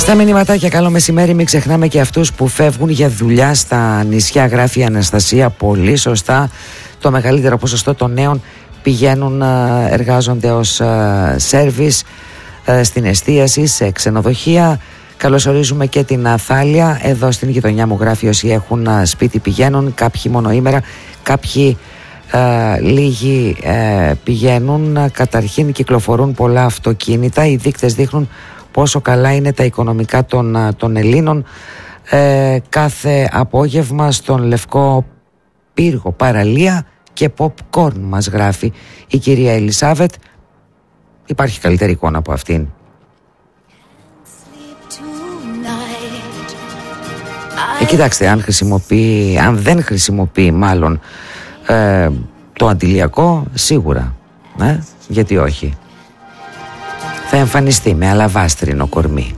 Στα μηνυματάκια καλό μεσημέρι, μην ξεχνάμε και αυτούς που φεύγουν για δουλειά στα νησιά, γράφει η Αναστασία. Πολύ σωστά, το μεγαλύτερο ποσοστό των νέων πηγαίνουν, εργάζονται ως σέρβις στην εστίαση, σε ξενοδοχεία. Καλωσορίζουμε και την Αθάλια. Εδώ στην γειτονιά μου γράφει, όσοι έχουν σπίτι πηγαίνουν, κάποιοι μονοήμερα, κάποιοι λίγοι πηγαίνουν. Καταρχήν κυκλοφορούν πολλά αυτοκίνητα. Οι δείκτες δείχνουν πόσο καλά είναι τα οικονομικά των Ελλήνων. Κάθε απόγευμα στον Λευκό Πύργο παραλία και popcorn, μας γράφει η κυρία Ελισάβετ. Υπάρχει καλύτερη εικόνα από αυτήν? Κοιτάξτε, αν δεν χρησιμοποιεί μάλλον το αντιλιακό, σίγουρα, γιατί όχι, θα εμφανιστεί με αλαβάστρινο κορμί.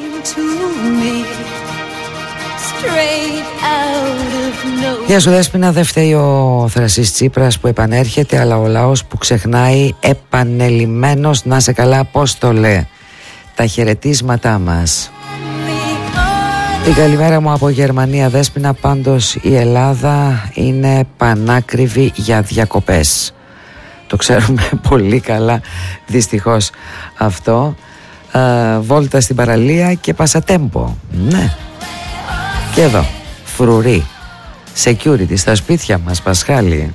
Γεια σου Δέσποινα, δεν φταίει ο Θρασής Τσίπρας που επανέρχεται, αλλά ο λαός που ξεχνάει επανελειμμένος. Να σε καλά, Απόστολε, τα χαιρετίσματά μας. Την καλημέρα μου από Γερμανία, Δέσποινα. Πάντως η Ελλάδα είναι πανάκριβη για διακοπές. Το ξέρουμε πολύ καλά, δυστυχώς αυτό. Βόλτα στην παραλία και πασατέμπο. Ναι. Και εδώ, φρουρί. Security στα σπίτια μας, Πασχάλη.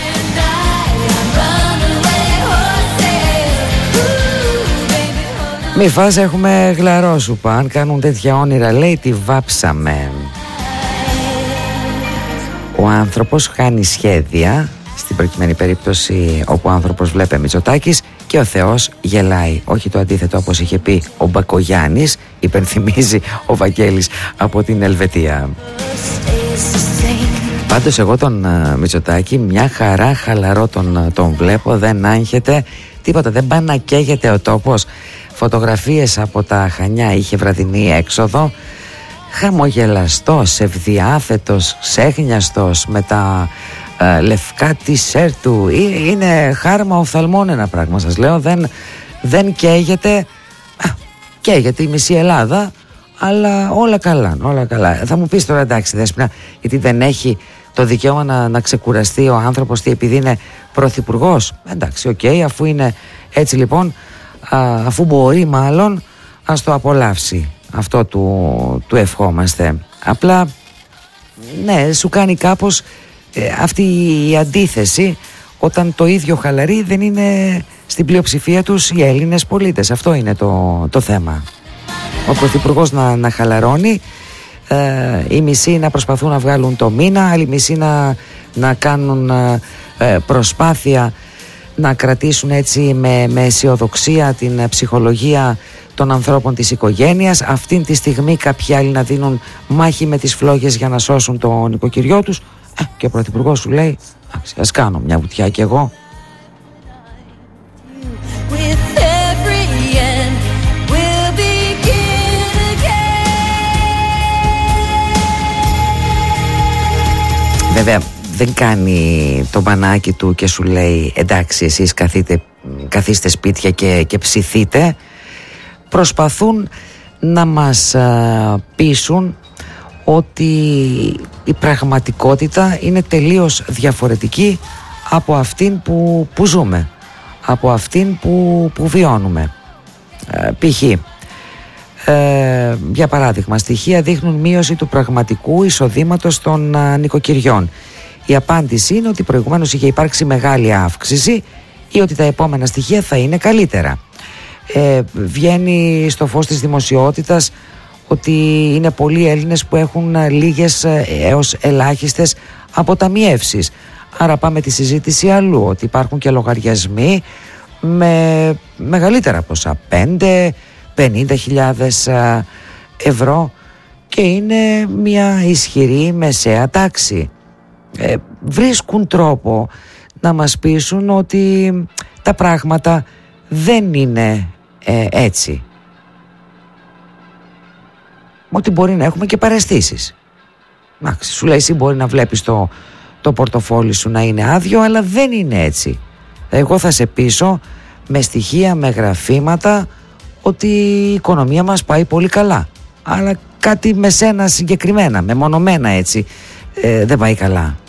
Μη φας, έχουμε γλαρόσουπα. Αν κάνουν τέτοια όνειρα, λέει, τη βάψαμε. Ο άνθρωπος κάνει σχέδια, στην προκειμένη περίπτωση όπου ο άνθρωπος βλέπει Μητσοτάκης, και ο Θεός γελάει. Όχι το αντίθετο, όπως είχε πει ο Μπακογιάννης, υπενθυμίζει ο Βαγγέλης από την Ελβετία. Πάντως εγώ τον Μητσοτάκη μια χαρά χαλαρό τον βλέπω, δεν άγχεται τίποτα, δεν πάει να καίγεται ο τόπος. Φωτογραφίες από τα Χανιά, είχε βραδινή έξοδο, χαμογελαστός, ευδιάθετος, ξέχνιαστος, με τα λευκά τισέρ του. Είναι χάρμα οφθαλμών ένα πράγμα, σας λέω. Δεν καίγεται. Καίγεται η μισή Ελλάδα, αλλά όλα καλά, όλα καλά. Θα μου πεις τώρα, εντάξει Δέσποινα, γιατί δεν έχει το δικαίωμα να ξεκουραστεί ο άνθρωπος, τι, επειδή είναι πρωθυπουργός? Εντάξει, οκ, αφού είναι έτσι λοιπόν, αφού μπορεί μάλλον, ας το απολαύσει. Αυτό του ευχόμαστε. Απλά ναι, σου κάνει κάπως αυτή η αντίθεση όταν το ίδιο χαλαρή δεν είναι στην πλειοψηφία τους οι Έλληνες πολίτες. Αυτό είναι το θέμα. Ο πρωθυπουργός να χαλαρώνει, οι μισοί να προσπαθούν να βγάλουν το μήνα, άλλοι μισοί να κάνουν προσπάθεια να κρατήσουν έτσι με αισιοδοξία την ψυχολογία των ανθρώπων της οικογένειας. Αυτήν τη στιγμή κάποιοι άλλοι να δίνουν μάχη με τις φλόγες για να σώσουν το νοικοκυριό τους, και ο πρωθυπουργός σου λέει, ας κάνω μια βουτιά κι εγώ. Βέβαια δεν κάνει το μπανάκι του και σου λέει, εντάξει εσείς καθίστε σπίτια και ψηθείτε. Προσπαθούν να μας πείσουν ότι η πραγματικότητα είναι τελείως διαφορετική από αυτήν που ζούμε, από αυτήν που βιώνουμε. Π.χ. Για παράδειγμα, στοιχεία δείχνουν μείωση του πραγματικού εισοδήματος των νοικοκυριών. Η απάντηση είναι ότι προηγουμένως είχε υπάρξει μεγάλη αύξηση ή ότι τα επόμενα στοιχεία θα είναι καλύτερα. Βγαίνει στο φως της δημοσιότητας ότι είναι πολλοί Έλληνες που έχουν λίγες έως ελάχιστες αποταμιεύσεις. Άρα πάμε τη συζήτηση αλλού, ότι υπάρχουν και λογαριασμοί με μεγαλύτερα ποσά, 50.000 ευρώ, και είναι μια ισχυρή μεσαία τάξη. Βρίσκουν τρόπο να μας πείσουν ότι τα πράγματα δεν είναι έτσι. Ότι μπορεί να έχουμε και παραισθήσεις. Σου λέει, εσύ μπορεί να βλέπεις το πορτοφόλι σου να είναι άδειο, αλλά δεν είναι έτσι. Εγώ θα σε πείσω με στοιχεία, με γραφήματα, ότι η οικονομία μας πάει πολύ καλά. αλλά κάτι με σένα συγκεκριμένα, μεμονωμένα έτσι, δεν πάει καλά.